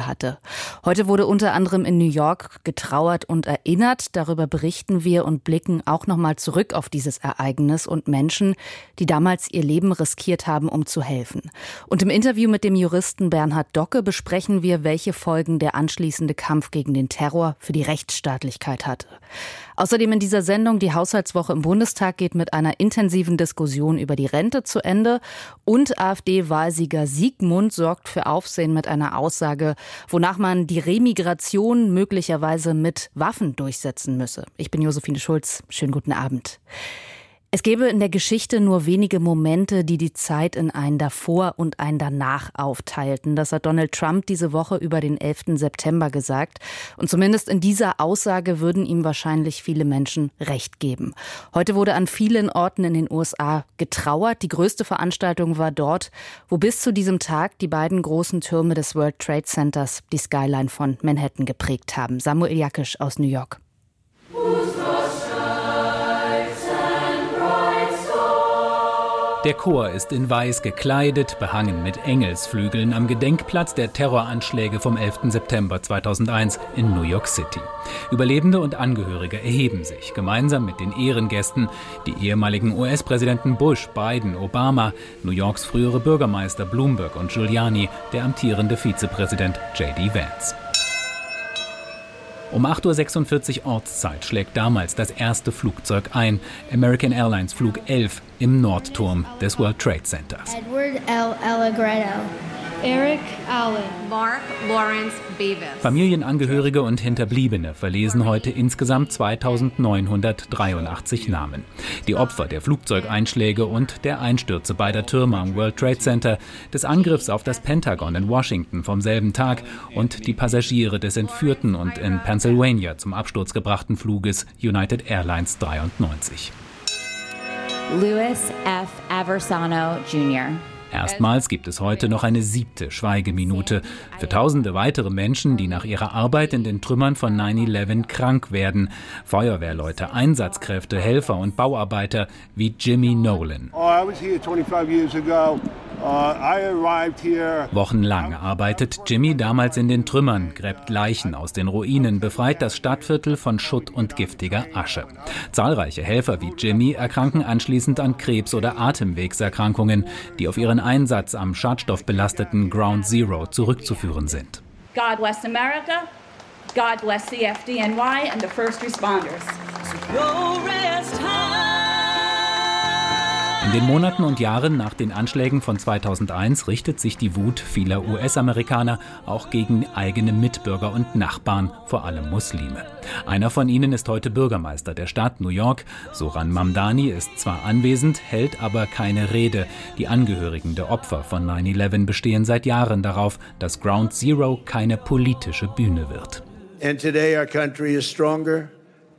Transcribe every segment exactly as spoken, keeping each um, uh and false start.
Folge hatte. Heute wurde unter anderem in New York getrauert und erinnert. Darüber berichten wir und blicken auch nochmal zurück auf dieses Ereignis und Menschen, die damals ihr Leben riskiert haben, um zu helfen. Und im Interview mit dem Juristen Bernhard Docke besprechen wir, welche Folgen der anschließende Kampf gegen den Terror für die Rechtsstaatlichkeit hatte. Außerdem in dieser Sendung die Haushaltswoche im Bundestag geht mit einer intensiven Diskussion über die Rente zu Ende und AfD-Wahlsieger Siegmund sorgt für Aufsehen mit einer Aussage, wonach man die Remigration möglicherweise mit Waffen durchsetzen müsse. Ich bin Josephine Schulz. Schönen guten Abend. Es gäbe in der Geschichte nur wenige Momente, die die Zeit in ein Davor und ein Danach aufteilten. Das hat Donald Trump diese Woche über den elften September gesagt. Und zumindest in dieser Aussage würden ihm wahrscheinlich viele Menschen recht geben. Heute wurde an vielen Orten in den U S A getrauert. Die größte Veranstaltung war dort, wo bis zu diesem Tag die beiden großen Türme des World Trade Centers die Skyline von Manhattan geprägt haben. Samuel Jakisch aus New York. Der Chor ist in Weiß gekleidet, behangen mit Engelsflügeln am Gedenkplatz der Terroranschläge vom elften September zweitausendeins in New York City. Überlebende und Angehörige erheben sich, gemeinsam mit den Ehrengästen, die ehemaligen U S-Präsidenten Bush, Biden, Obama, New Yorks frühere Bürgermeister Bloomberg und Giuliani, der amtierende Vizepräsident J D Vance. Um acht Uhr sechsundvierzig Ortszeit schlägt damals das erste Flugzeug ein, American Airlines Flug elf im Nordturm des World Trade Centers. Edward L. Allegretto. Eric Allen. Mark Lawrence Beavis. Familienangehörige und Hinterbliebene verlesen heute insgesamt zweitausendneunhundertdreiundachtzig Namen. Die Opfer der Flugzeugeinschläge und der Einstürze beider Türme am World Trade Center, des Angriffs auf das Pentagon in Washington vom selben Tag und die Passagiere des entführten und in Pennsylvania zum Absturz gebrachten Fluges United Airlines dreiundneunzig. Louis F. Aversano Junior Erstmals gibt es heute noch eine siebte Schweigeminute für tausende weitere Menschen, die nach ihrer Arbeit in den Trümmern von neun elf krank werden. Feuerwehrleute, Einsatzkräfte, Helfer und Bauarbeiter wie Jimmy Nolan. Wochenlang arbeitet Jimmy damals in den Trümmern, gräbt Leichen aus den Ruinen, befreit das Stadtviertel von Schutt und giftiger Asche. Zahlreiche Helfer wie Jimmy erkranken anschließend an Krebs- oder Atemwegserkrankungen, die auf ihren Einsatz am schadstoffbelasteten Ground Zero zurückzuführen sind. God bless America, God bless C F D N Y and the first responders. In den Monaten und Jahren nach den Anschlägen von zweitausendeins richtet sich die Wut vieler U S-Amerikaner auch gegen eigene Mitbürger und Nachbarn, vor allem Muslime. Einer von ihnen ist heute Bürgermeister der Stadt New York. Zoran Mamdani ist zwar anwesend, hält aber keine Rede. Die Angehörigen der Opfer von neun elf bestehen seit Jahren darauf, dass Ground Zero keine politische Bühne wird. And today our country is stronger.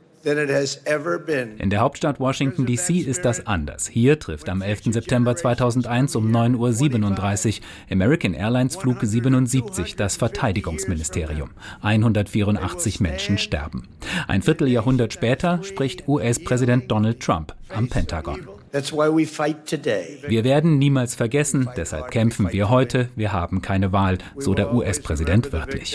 In der Hauptstadt Washington D C ist das anders. Hier trifft am elften September zweitausendeins um neun Uhr siebenunddreißig American Airlines Flug siebenundsiebzig das Verteidigungsministerium. hundertvierundachtzig Menschen sterben. Ein Vierteljahrhundert später spricht U S-Präsident Donald Trump am Pentagon. Wir werden niemals vergessen, deshalb kämpfen wir heute. Wir haben keine Wahl, so der U S-Präsident wörtlich.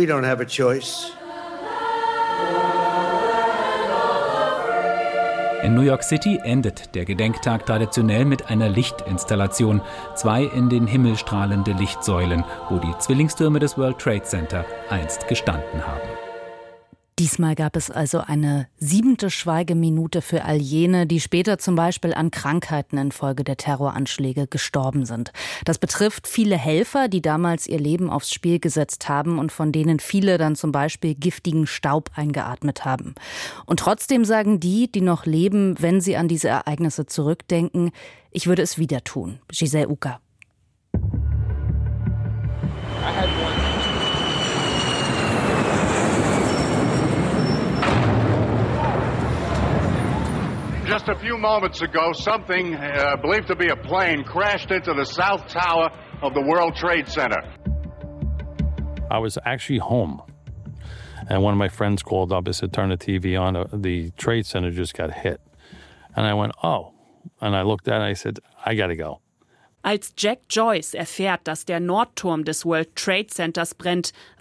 In New York City endet der Gedenktag traditionell mit einer Lichtinstallation. Zwei in den Himmel strahlende Lichtsäulen, wo die Zwillingstürme des World Trade Center einst gestanden haben. Diesmal gab es also eine siebente Schweigeminute für all jene, die später zum Beispiel an Krankheiten infolge der Terroranschläge gestorben sind. Das betrifft viele Helfer, die damals ihr Leben aufs Spiel gesetzt haben und von denen viele dann zum Beispiel giftigen Staub eingeatmet haben. Und trotzdem sagen die, die noch leben, wenn sie an diese Ereignisse zurückdenken, ich würde es wieder tun. Giselle Uka. Just a few moments ago, something uh, believed to be a plane crashed into the south tower of the World Trade Center. I was actually home, and one of my friends called up and said, turn the T V on, the Trade Center just got hit. And I went, oh. And I looked at it and I said, I gotta go. Als Jack Joyce erfährt, dass der Nordturm des World Trade Centers brennt,